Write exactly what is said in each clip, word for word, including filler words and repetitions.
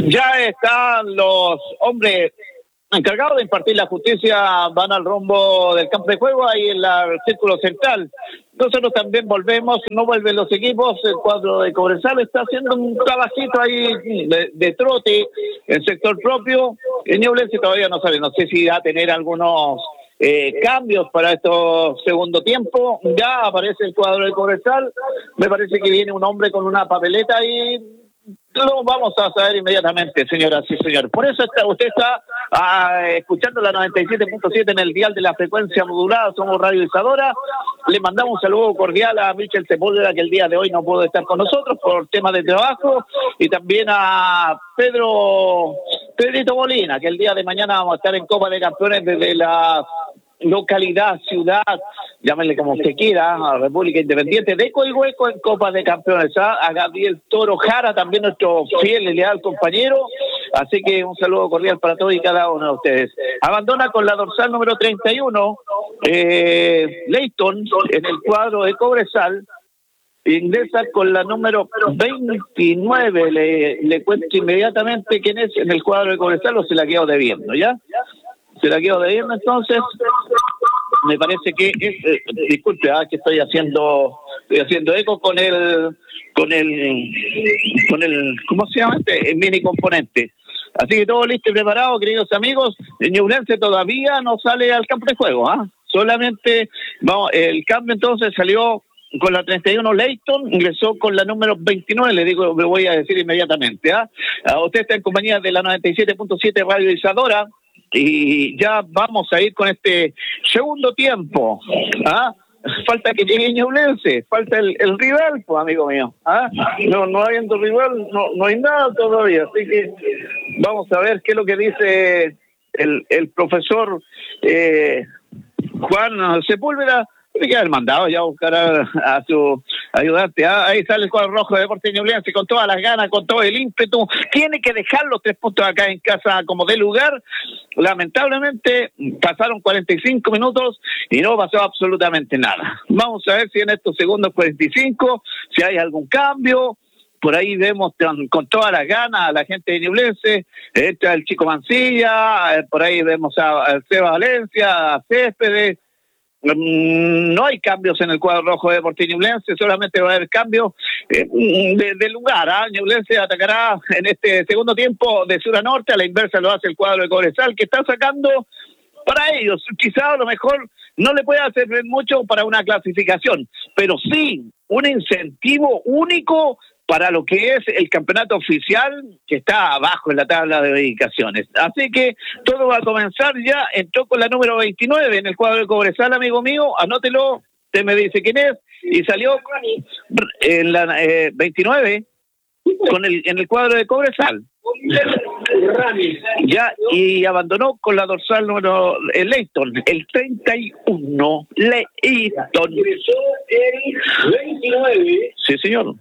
Ya están los hombres encargados de impartir la justicia, van al rumbo del campo de juego, ahí en la, el círculo central. Nosotros también volvemos, no vuelven los equipos, el cuadro de Cobresal está haciendo un trabajito ahí de, de trote en sector propio. El Ñublense todavía no sabe, no sé si va a tener algunos eh, cambios para estos segundo tiempo. Ya aparece el cuadro de Cobresal, me parece que viene un hombre con una papeleta y lo vamos a saber inmediatamente, señoras y señores. Por eso está, usted está ah, escuchando la noventa y siete punto siete en el dial de la frecuencia modulada, somos Radio Isadora. Le mandamos un saludo cordial a Michel Sepúlveda, que el día de hoy no pudo estar con nosotros por temas de trabajo, y también a Pedro, Pedrito Molina, que el día de mañana vamos a estar en Copa de Campeones desde la localidad, ciudad, llámenle como usted quiera, a República Independiente de Coihueco en Copa de Campeones, ¿ah? A Gabriel Toro Jara, también nuestro fiel y leal compañero, así que un saludo cordial para todos y cada uno de ustedes. Abandona con la dorsal número treinta y uno, eh, Leighton, en el cuadro de Cobresal, ingresa con la número veintinueve, le, le cuento inmediatamente quién es en el cuadro de Cobresal, o se la quedo debiendo, ¿ya? Se la quedo debiendo, entonces me parece que es, eh, disculpe, ah, que estoy haciendo estoy haciendo eco con el con el con el ¿cómo se llama este? El mini componente. Así que todo listo y preparado, queridos amigos. El Ñublense todavía no sale al campo de juego, ah, solamente vamos, el cambio entonces salió con la treinta y uno Leighton, ingresó con la número veintinueve, le digo, me voy a decir inmediatamente, ah, usted está en compañía de la noventa y siete punto siete Radio Isadora. Y ya vamos a ir con este segundo tiempo. ¿Ah? Falta que llegue Ñublense, falta el, el rival, pues, amigo mío. ¿Ah? No, no habiendo rival, no, no hay nada todavía. Así que vamos a ver qué es lo que dice el, el profesor eh, Juan Sepúlveda. Tiene que haber mandado ya a buscar a, a su ayudante. ¿Ah? Ahí sale el cuadro rojo de Deportes Ñublense con todas las ganas, con todo el ímpetu. Tiene que dejar los tres puntos acá en casa como de lugar. Lamentablemente pasaron cuarenta y cinco minutos y no pasó absolutamente nada. Vamos a ver si en estos segundos cuarenta y cinco, si hay algún cambio. Por ahí vemos con todas las ganas a la gente de Ñublense, está el Chico Mancilla, por ahí vemos a, a Seba Valencia, a Céspedes. No hay cambios en el cuadro rojo de Deportes Ñublense, solamente va a haber cambios eh, de, de lugar. ¿eh? Ñublense atacará en este segundo tiempo de sur a norte, a la inversa lo hace el cuadro de Cobresal, que está sacando para ellos. Quizá a lo mejor no le puede hacer mucho para una clasificación, pero sí un incentivo único para lo que es el campeonato oficial, que está abajo en la tabla de dedicaciones. Así que todo va a comenzar ya. Entró con la número veintinueve en el cuadro de Cobresal, amigo mío, anótelo, usted me dice quién es, y salió en la eh, veintinueve con el, en el cuadro de Cobresal. Ya, y abandonó con la dorsal número el Leighton, el treinta y uno, Leighton. Ingresó el veintinueve. Sí, señor.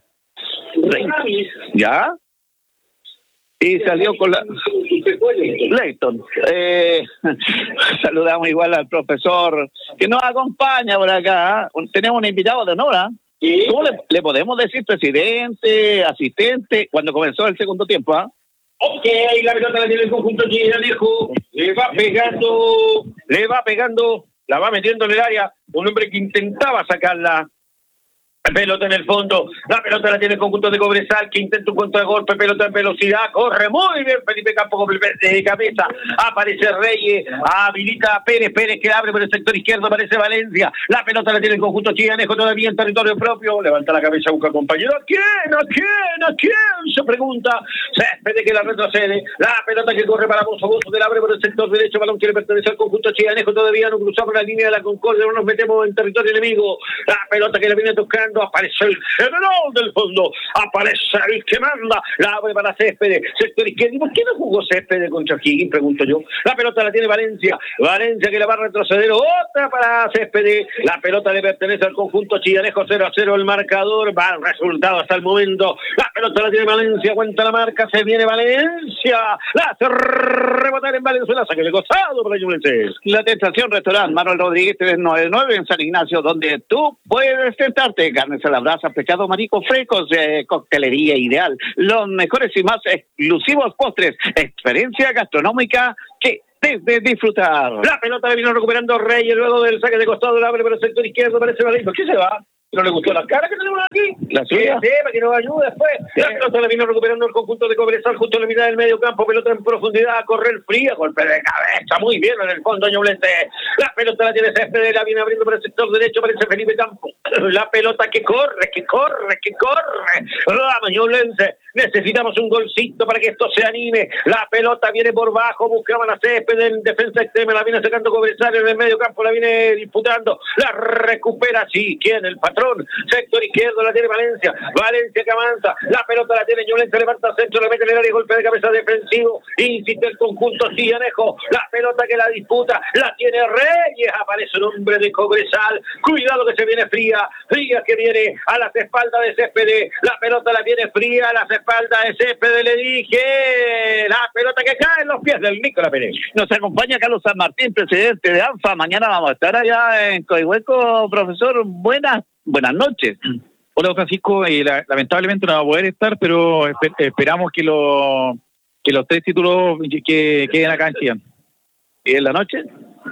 ¿Ya? Y salió con la Leighton. Eh, saludamos igual al profesor que nos acompaña por acá. ¿eh? Tenemos un invitado de honor. ¿eh? ¿Sí? ¿Cómo le, le podemos decir presidente, asistente, cuando comenzó el segundo tiempo? ¿eh? Ok, la pelota la tiene el conjunto Chinejo, le va pegando, le va pegando, la va metiendo en el área, un hombre que intentaba sacarla. Pelota en el fondo, la pelota la tiene el conjunto de Cobresal, que intenta un contragolpe, pelota en velocidad, corre muy bien Felipe Campo de cabeza, aparece Reyes, habilita a Pérez, Pérez que abre por el sector izquierdo, aparece Valencia, la pelota la tiene el conjunto chianejo todavía en territorio propio, levanta la cabeza, busca compañero, ¿a quién? ¿A quién? ¿A quién? Se pregunta, Céspedes que la retrocede, la pelota que corre para Bozo, Bozo que la abre por el sector derecho, balón quiere pertenecer al conjunto chianejo, todavía no cruzamos la línea de la Concordia, no nos metemos en territorio enemigo, la pelota que la viene tocando, aparece el general del fondo, aparece el que manda, la abre para Céspedes, sector izquierdo. ¿Y por qué no jugó Céspedes contra Higgins? Pregunto yo. La pelota la tiene Valencia, Valencia que la va a retroceder, otra para Céspedes, la pelota le pertenece al conjunto chillanejo, cero a cero el marcador, va el resultado hasta el momento, la pelota la tiene Valencia, cuenta la marca, se viene Valencia, Valencia. La hace rebotar en Valenzuela. Saque de costado para Ñublense. La Tentación Restaurante Manuel Rodríguez tres noventa y nueve en San Ignacio, donde tú puedes sentarte. Carnes a la brasa, pescado, marisco frescos, eh, coctelería ideal. Los mejores y más exclusivos postres. Experiencia gastronómica que debes disfrutar. La pelota le vino recuperando Reyes luego del saque de costado. La abre por el sector izquierdo. Parece Valencia. ¿Por qué se va? ¿No le gustó la cara que tenemos aquí? La suya. Sí, para que nos ayude después. La pelota le vino recuperando el conjunto de Cobresal justo en la mitad del medio campo. Pelota en profundidad, a correr fría, golpe de cabeza, muy bien en el fondo Ñublense. La pelota la tiene Céspedes, la viene abriendo por el sector derecho, parece Felipe Campos. La pelota que corre, que corre, que corre. Vamos, Ñublense. Necesitamos un golcito para que esto se anime. La pelota viene por bajo, buscaba la Céspedes en defensa extrema, la viene sacando Cobresal en el medio campo, la viene disputando. La recupera, sí, ¿quién? El patrón. Sector izquierdo la tiene Valencia. Valencia que avanza. La pelota la tiene Ñublense, levanta centro, le mete en el área, golpe de cabeza defensivo. Insiste el conjunto Sillanejo. La pelota que la disputa la tiene Reyes. Aparece un hombre de Cobresal. Cuidado que se viene fría. Fría que viene a las espaldas de Céspedes. La pelota la tiene fría a las espaldas de Céspedes. Le dije. La pelota que cae en los pies del Nicolás Pérez. Nos acompaña Carlos San Martín, presidente de ANFA. Mañana vamos a estar allá en Coihueco, profesor. Buenas Buenas noches. Hola, Francisco. Eh, la, lamentablemente no va a poder estar, pero esper, esperamos que, lo, que los tres títulos que queden acá en Chillán. ¿Y en la noche?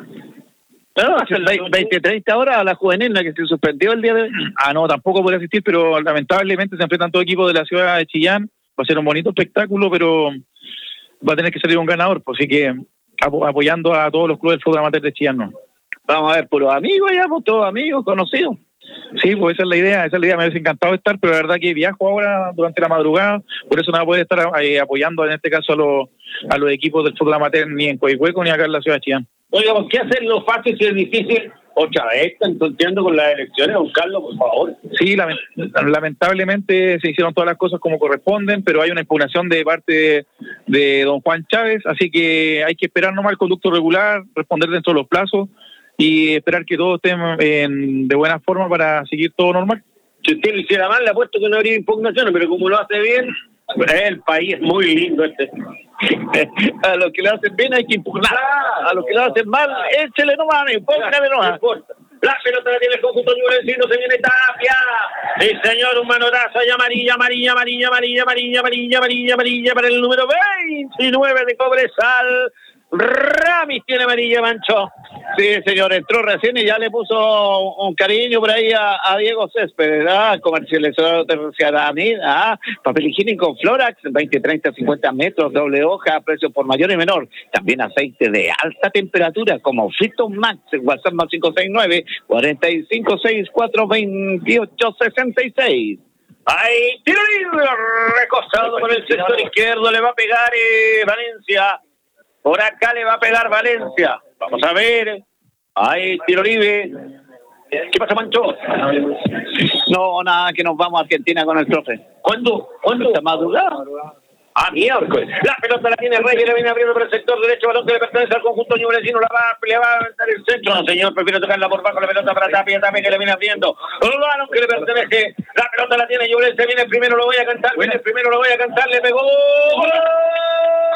No, hace veinte, treinta horas a la juvenil, la que se suspendió el día de hoy. Ah, no, tampoco podría asistir, pero lamentablemente se enfrentan todo equipo de la ciudad de Chillán. Va a ser un bonito espectáculo, pero va a tener que salir un ganador. Pues, así que apo apoyando a todos los clubes del fútbol amateur de Chillán, ¿no? Vamos a ver, puros amigos, ya, pues, todos amigos, conocidos. Sí, pues esa es la idea, esa es la idea, me hubiese encantado estar, pero la verdad que viajo ahora durante la madrugada, por eso no voy a poder estar eh, apoyando en este caso a los, a los equipos del fútbol amateur ni en Coihueco ni acá en la ciudad de Chillán. Oiga, ¿por qué hacerlo fácil si es difícil? Otra vez, están tonteando con las elecciones, don Carlos, por favor. Sí, lament lamentablemente se hicieron todas las cosas como corresponden, pero hay una impugnación de parte de, de don Juan Chávez, así que hay que esperar nomás el conducto regular, responder dentro de los plazos y esperar que todos estén en, de buena forma para seguir todo normal. Si usted lo hiciera mal, le apuesto que no habría impugnaciones, pero como lo hace bien, el país es muy lindo este. A los que lo hacen bien hay que impugnar. A los que lo hacen mal, échele nomás, póngale nomás. No importa. La pelota la tiene el conjunto ñublencino, se viene Tapia. Sí, señor, un manotazo y amarilla, amarilla, amarilla, amarilla, amarilla, amarilla, amarilla, amarilla para el número veintinueve de Cobresal. Ramis tiene amarilla, Mancho. Sí, señor, entró recién y ya le puso un cariño por ahí a, a Diego Céspedes, ¿ah? Comercializador de Ciudadanía, ¿ah? Papel higiénico Florax, veinte, treinta, cincuenta metros, doble hoja, precio por mayor y menor. También aceite de alta temperatura como Fito Max, WhatsApp más cinco seis nueve, cuatro cinco seis cuatro, veintiocho sesenta y seis. Ahí, tiro libre, recostado por el sector izquierdo, le va a pegar eh, Valencia. Por acá le va a pegar Valencia. Vamos a ver. Ahí, tiro libre. ¿Qué pasa, Mancho? No, nada, que nos vamos a Argentina con el profe. ¿Cuándo? ¿Cuándo? Esta madrugada. Ah, miércoles. La pelota la tiene Reyes, le viene abriendo por el sector derecho, balón que le pertenece al conjunto ñublencino, la va, le va a aventar el centro. No, señor, prefiero tocarla por bajo, la pelota para Tapia, Tapia que le viene abriendo. El balón que le pertenece, la pelota la tiene Ñublense, viene primero, lo voy a cantar, viene primero, lo voy a cantar, le pegó. ¡Gol!